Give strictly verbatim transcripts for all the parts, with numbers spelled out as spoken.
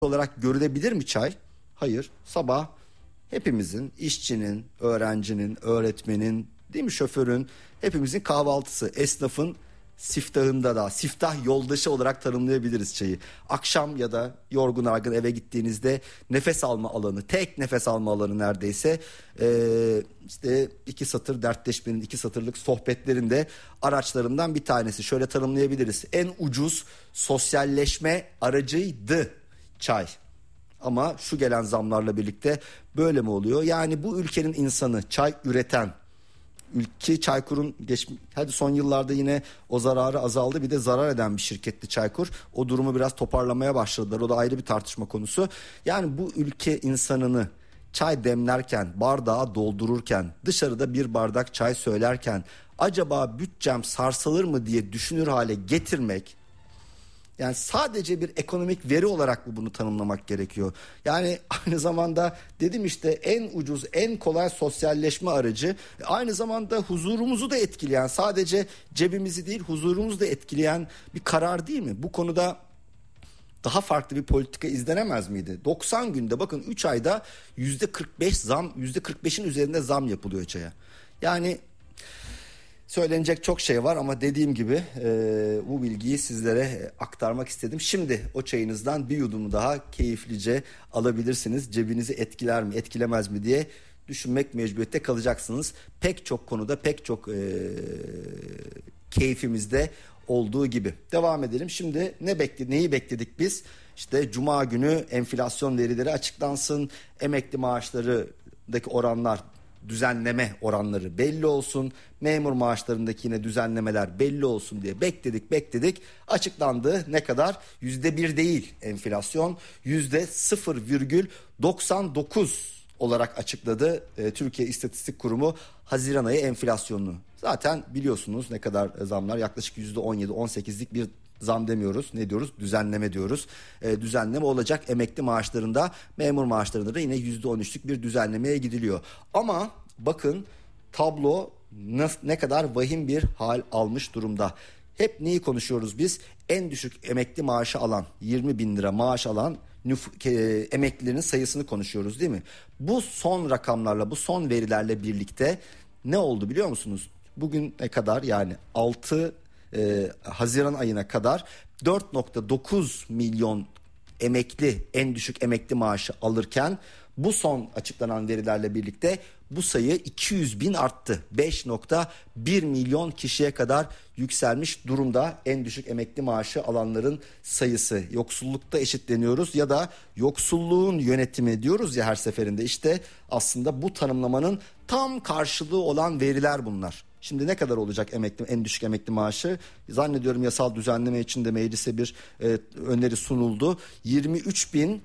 olarak görülebilir mi çay? Hayır. Sabah hepimizin, işçinin, öğrencinin, öğretmenin, değil mi, şoförün, hepimizin kahvaltısı, esnafın siftahında da, siftah yoldaşı olarak tanımlayabiliriz çayı. Akşam ya da yorgun argın eve gittiğinizde nefes alma alanı, tek nefes alma alanı neredeyse. Ee, işte iki satır dertleşmenin, iki satırlık sohbetlerin de araçlarından bir tanesi. Şöyle tanımlayabiliriz: en ucuz sosyalleşme aracıydı çay. Ama şu gelen zamlarla birlikte böyle mi oluyor? Yani bu ülkenin insanı, çay üreten ülke, Çaykur'un geç, hadi son yıllarda yine o zararı azaldı, bir de zarar eden bir şirketti Çaykur. O durumu biraz toparlamaya başladılar. O da ayrı bir tartışma konusu. Yani bu ülke insanını çay demlerken, bardağı doldururken, dışarıda bir bardak çay söylerken acaba bütçem sarsılır mı diye düşünür hale getirmek, yani sadece bir ekonomik veri olarak mı bunu tanımlamak gerekiyor? Yani aynı zamanda dedim işte, en ucuz, en kolay sosyalleşme aracı, aynı zamanda huzurumuzu da etkileyen, sadece cebimizi değil huzurumuzu da etkileyen bir karar değil mi? Bu konuda daha farklı bir politika izlenemez miydi? doksan günde, bakın üç ayda yüzde kırk beş zam, yüzde kırk beşin üzerinde zam yapılıyor çaya. Yani söylenecek çok şey var ama dediğim gibi e, bu bilgiyi sizlere aktarmak istedim. Şimdi o çayınızdan bir yudum daha keyiflice alabilirsiniz. Cebinizi etkiler mi, etkilemez mi diye düşünmek mecburiyette kalacaksınız. Pek çok konuda, pek çok e, keyfimizde olduğu gibi. Devam edelim. Şimdi ne bekledik, neyi bekledik biz? İşte Cuma günü enflasyon verileri açıklansın, emekli maaşlarındaki oranlar, düzenleme oranları belli olsun, memur maaşlarındaki yine düzenlemeler belli olsun diye bekledik bekledik açıklandı. Ne kadar? Yüzde bir değil enflasyon, yüzde sıfır virgül doksan dokuz olarak açıkladı e, Türkiye İstatistik Kurumu Haziran ayı enflasyonunu. Zaten biliyorsunuz ne kadar zamlar, yaklaşık yüzde on yedi on sekizlik bir zam demiyoruz. Ne diyoruz? Düzenleme diyoruz. E, düzenleme olacak emekli maaşlarında, memur maaşlarında da yine yüzde on üçlük bir düzenlemeye gidiliyor. Ama bakın tablo ne, ne kadar vahim bir hal almış durumda. Hep neyi konuşuyoruz biz? En düşük emekli maaşı alan, yirmi bin lira maaş alan nüf- e, emeklilerin sayısını konuşuyoruz değil mi? Bu son rakamlarla, bu son verilerle birlikte ne oldu biliyor musunuz? Bugüne kadar, yani altı Ee, Haziran ayına kadar dört virgül dokuz milyon emekli en düşük emekli maaşı alırken, bu son açıklanan verilerle birlikte bu sayı iki yüz bin arttı. beş virgül bir milyon kişiye kadar yükselmiş durumda en düşük emekli maaşı alanların sayısı. Yoksullukta eşitleniyoruz ya da yoksulluğun yönetimi diyoruz ya her seferinde. İşte aslında bu tanımlamanın tam karşılığı olan veriler bunlar. Şimdi ne kadar olacak emekli, en düşük emekli maaşı? Zannediyorum yasal düzenleme için de meclise bir e, öneri sunuldu. yirmi üç bin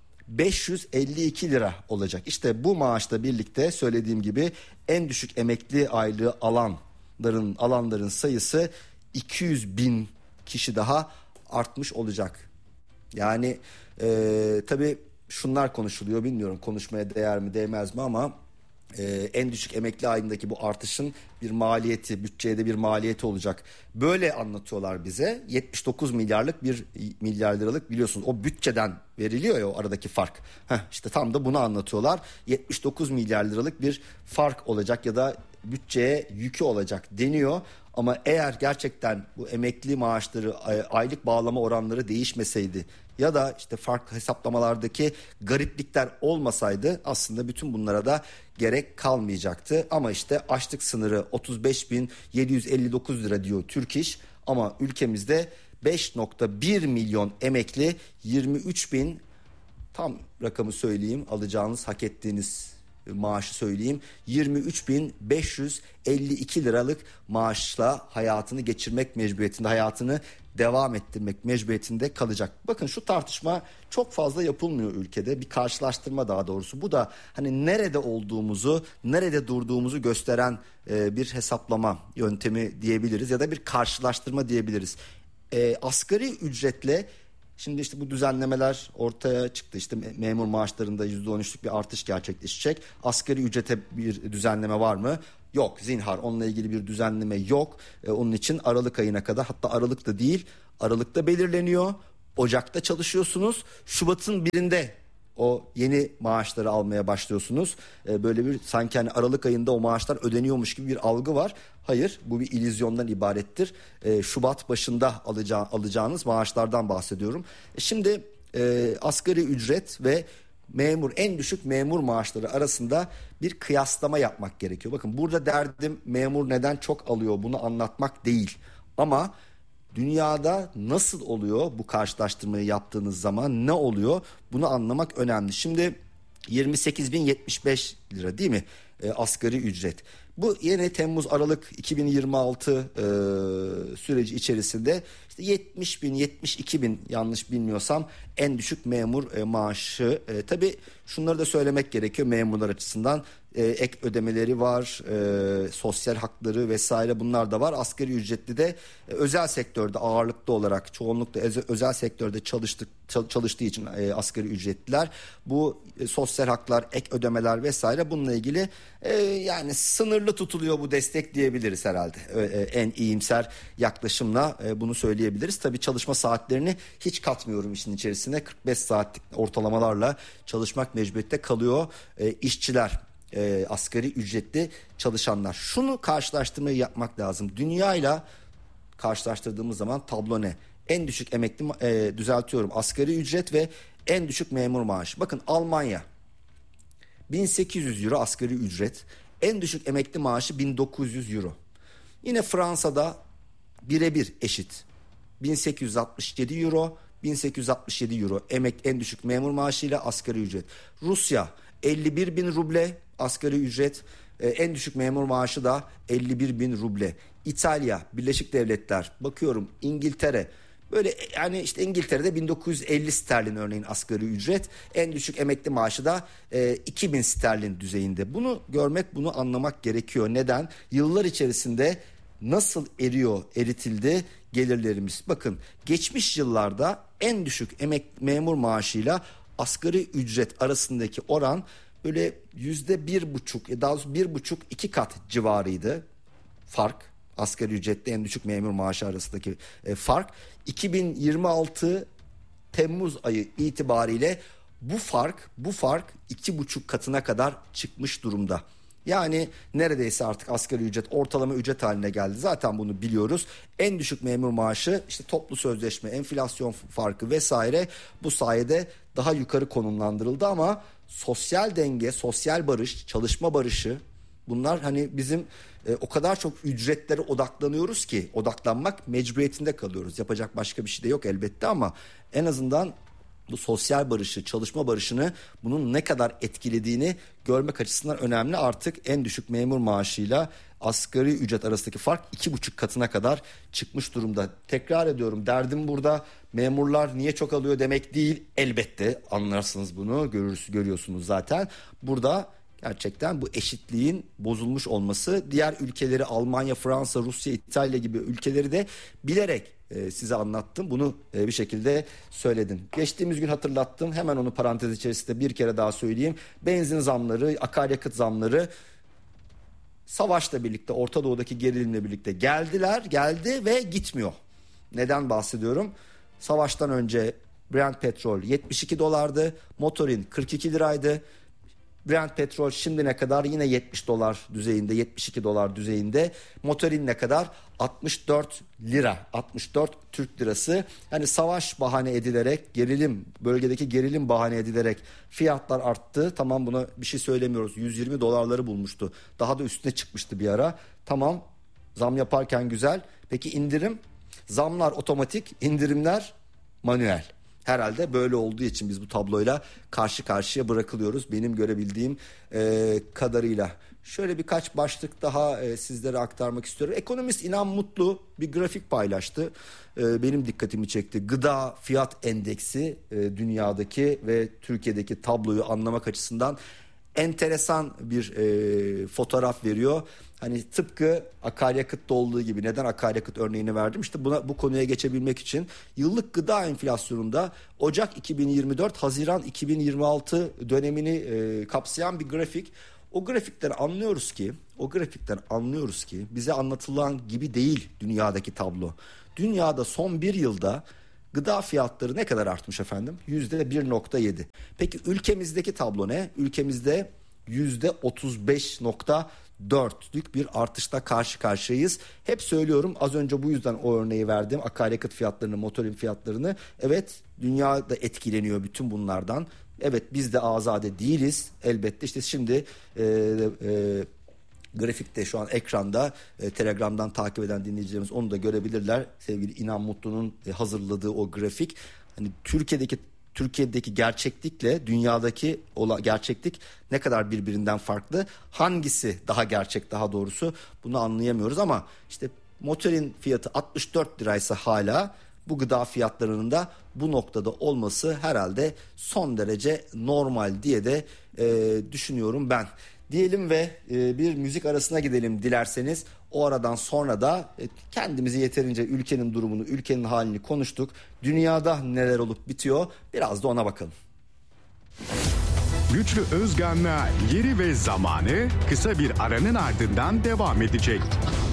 beş yüz elli iki lira olacak. İşte bu maaşla birlikte söylediğim gibi en düşük emekli aylığı alanların alanların sayısı iki yüz bin kişi daha artmış olacak. Yani e, tabii şunlar konuşuluyor, bilmiyorum konuşmaya değer mi değmez mi ama Ee, en düşük emekli ayındaki bu artışın bir maliyeti, bütçeye de bir maliyeti olacak. Böyle anlatıyorlar bize. yetmiş dokuz milyarlık bir milyar liralık, biliyorsunuz o bütçeden veriliyor ya o aradaki fark. Heh, işte tam da bunu anlatıyorlar. yetmiş dokuz milyar liralık bir fark olacak ya da bütçeye yükü olacak deniyor. Ama eğer gerçekten bu emekli maaşları, aylık bağlama oranları değişmeseydi ya da işte farklı hesaplamalardaki gariplikler olmasaydı aslında bütün bunlara da gerek kalmayacaktı. Ama işte açlık sınırı otuz beş bin yedi yüz elli dokuz lira diyor Türk İş, ama ülkemizde beş virgül bir milyon emekli, yirmi üç bin, tam rakamı söyleyeyim, alacağınız hak ettiğiniz maaşı söyleyeyim, yirmi üç bin beş yüz elli iki liralık maaşla hayatını geçirmek mecburiyetinde, hayatını devam ettirmek mecburiyetinde kalacak. Bakın şu tartışma çok fazla yapılmıyor ülkede, bir karşılaştırma daha doğrusu. Bu da hani nerede olduğumuzu, nerede durduğumuzu gösteren e, bir hesaplama yöntemi diyebiliriz ya da bir karşılaştırma diyebiliriz. E, asgari ücretle, şimdi işte bu düzenlemeler ortaya çıktı. İşte memur maaşlarında yüzde on üçlük bir artış gerçekleşecek. Asgari ücrete bir düzenleme var mı? Yok, zinhar, onunla ilgili bir düzenleme yok. Ee, onun için Aralık ayına kadar, hatta Aralık'ta değil, Aralık'ta belirleniyor. Ocak'ta çalışıyorsunuz. Şubat'ın birinde o yeni maaşları almaya başlıyorsunuz. Ee, böyle bir sanki hani Aralık ayında o maaşlar ödeniyormuş gibi bir algı var. Hayır, bu bir illüzyondan ibarettir. Ee, Şubat başında alacağı, alacağınız maaşlardan bahsediyorum. E şimdi e, asgari ücret ve memur, en düşük memur maaşları arasında bir kıyaslama yapmak gerekiyor. Bakın burada derdim memur neden çok alıyor bunu anlatmak değil. Ama dünyada nasıl oluyor bu karşılaştırmayı yaptığınız zaman, ne oluyor bunu anlamak önemli. Şimdi yirmi sekiz bin yetmiş beş lira değil mi e, asgari ücret. Bu yeni Temmuz Aralık iki bin yirmi altı e, süreci içerisinde işte yetmiş bin yetmiş iki bin yanlış bilmiyorsam en düşük memur e, maaşı. E, tabii şunları da söylemek gerekiyor memurlar açısından. E, ek ödemeleri var, e, sosyal hakları vesaire bunlar da var. Asgari ücretli de e, özel sektörde ağırlıklı olarak çoğunlukla özel, özel sektörde çalıştık çalıştığı için e, asgari ücretliler bu e, sosyal haklar, ek ödemeler vesaire bununla ilgili e, yani sınırlı tutuluyor bu destek diyebiliriz herhalde. E, e, en iyimser yaklaşımla e, bunu söyleyebiliriz. Tabii çalışma saatlerini hiç katmıyorum işin içerisine. kırk beş saatlik ortalamalarla çalışmak mecburiyette kalıyor e, işçiler. E, asgari ücretli çalışanlar. Şunu karşılaştırmayı yapmak lazım. Dünyayla karşılaştırdığımız zaman tablo ne? En düşük emekli e, düzeltiyorum asgari ücret ve en düşük memur maaşı. Bakın Almanya bin sekiz yüz euro asgari ücret, en düşük emekli maaşı bin dokuz yüz euro. Yine Fransa'da birebir eşit. bin sekiz yüz altmış yedi euro, bin sekiz yüz altmış yedi euro emek en düşük memur maaşıyla asgari ücret. Rusya elli bir bin ruble asgari ücret, e, en düşük memur maaşı da elli bir bin ruble. İtalya, Birleşik Devletler, bakıyorum İngiltere, böyle yani işte İngiltere'de bin dokuz yüz elli sterlin örneğin asgari ücret, en düşük emekli maaşı da e, iki bin sterlin düzeyinde. Bunu görmek, bunu anlamak gerekiyor. Neden? Yıllar içerisinde nasıl eriyor, eritildi gelirlerimiz. Bakın geçmiş yıllarda en düşük emek memur maaşıyla asgari ücret arasındaki oran böyle yüzde bir buçuk, daha doğrusu bir buçuk iki kat civarıydı fark. Asgari ücretle en düşük memur maaşı arasındaki e, fark. iki bin yirmi altı Temmuz ayı itibariyle bu fark, bu fark iki buçuk katına kadar çıkmış durumda. Yani neredeyse artık asgari ücret ortalama ücret haline geldi. Zaten bunu biliyoruz. En düşük memur maaşı, işte toplu sözleşme, enflasyon farkı vesaire bu sayede daha yukarı konumlandırıldı ama sosyal denge, sosyal barış, çalışma barışı, bunlar hani bizim e, o kadar çok ücretlere odaklanıyoruz ki odaklanmak mecburiyetinde kalıyoruz. Yapacak başka bir şey de yok elbette ama en azından bu sosyal barışı, çalışma barışını bunun ne kadar etkilediğini görmek açısından önemli. Artık en düşük memur maaşıyla asgari ücret arasındaki fark iki buçuk katına kadar çıkmış durumda. Tekrar ediyorum, derdim burada memurlar niye çok alıyor demek değil. Elbette anlarsınız bunu, görürsünüz, görüyorsunuz zaten. Burada gerçekten bu eşitliğin bozulmuş olması, diğer ülkeleri Almanya, Fransa, Rusya, İtalya gibi ülkeleri de bilerek e, size anlattım. Bunu e, bir şekilde söyledim. Geçtiğimiz gün hatırlattım. Hemen onu parantez içerisinde bir kere daha söyleyeyim. Benzin zamları, akaryakıt zamları savaşla birlikte, Orta Doğu'daki gerilimle birlikte geldiler, geldi ve gitmiyor. Neden bahsediyorum? Savaştan önce Brent petrol yetmiş iki dolardı, motorin kırk iki liraydı. Brent petrol şimdi ne kadar? Yine yetmiş dolar düzeyinde, yetmiş iki dolar düzeyinde. Motorin ne kadar? altmış dört lira, altmış dört Türk lirası. Yani savaş bahane edilerek, gerilim, bölgedeki gerilim bahane edilerek fiyatlar arttı. Tamam, buna bir şey söylemiyoruz. yüz yirmi dolarları bulmuştu. Daha da üstüne çıkmıştı bir ara. Tamam, zam yaparken güzel. Peki indirim? Zamlar otomatik, indirimler manuel. Herhalde böyle olduğu için biz bu tabloyla karşı karşıya bırakılıyoruz benim görebildiğim e, kadarıyla. Şöyle birkaç başlık daha e, sizlere aktarmak istiyorum. Ekonomist İnan Mutlu bir grafik paylaştı. E, benim dikkatimi çekti. Gıda fiyat endeksi e, dünyadaki ve Türkiye'deki tabloyu anlamak açısından enteresan bir e, fotoğraf veriyor. Hani tıpkı akaryakıtta olduğu gibi. Neden akaryakıt örneğini verdim? İşte buna, bu konuya geçebilmek için yıllık gıda enflasyonunda Ocak iki bin yirmi dört, Haziran iki bin yirmi altı dönemini e, kapsayan bir grafik. O grafikten anlıyoruz ki, o grafikten anlıyoruz ki bize anlatılan gibi değil dünyadaki tablo. Dünyada son bir yılda Gıda fiyatları ne kadar artmış efendim? yüzde bir nokta yedi. Peki ülkemizdeki tablo ne? Ülkemizde yüzde otuz beş nokta dörtlük bir artışla karşı karşıyayız. Hep söylüyorum, az önce bu yüzden o örneği verdim. Akaryakıt fiyatlarını, motorin fiyatlarını. Evet, dünya da etkileniyor bütün bunlardan. Evet, biz de azade değiliz elbette. İşte şimdi e, e, grafikte şu an ekranda, e, Telegram'dan takip eden dinleyicilerimiz onu da görebilirler. Sevgili İnan Mutlu'nun e, hazırladığı o grafik. Hani Türkiye'deki Türkiye'deki gerçeklikle dünyadaki olan gerçeklik ne kadar birbirinden farklı? Hangisi daha gerçek, daha doğrusu bunu anlayamıyoruz ama işte motorin fiyatı altmış dört liraysa hala bu gıda fiyatlarının da bu noktada olması herhalde son derece normal diye de e, düşünüyorum ben. Diyelim ve e, bir müzik arasına gidelim dilerseniz. O aradan sonra da e, kendimizi yeterince ülkenin durumunu, ülkenin halini konuştuk. Dünyada neler olup bitiyor, biraz da ona bakalım. Güçlü Özgan'la Yeri ve Zamanı kısa bir aranın ardından devam edecek.